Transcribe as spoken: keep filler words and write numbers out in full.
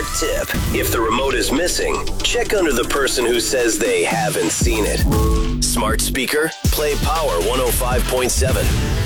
Tip: if the remote is missing, check under the person who says they haven't seen it. Smart speaker, play Power one oh five point seven.